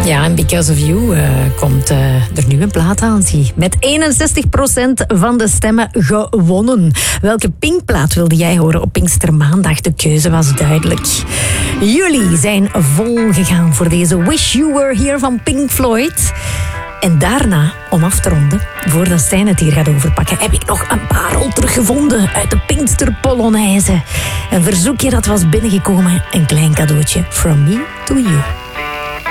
Ja, en Because of You komt er nu een plaat aan. Zie. Met 61% van de stemmen gewonnen. Welke Pinkplaat wilde jij horen op Pinkstermaandag? De keuze was duidelijk. Jullie zijn vol gegaan voor deze Wish You Were Here van Pink Floyd. En daarna, om af te ronden, voordat Stijn het hier gaat overpakken, heb ik nog een parel teruggevonden uit de Pinkster Polonaise. Een verzoekje dat was binnengekomen, een klein cadeautje. From me to you.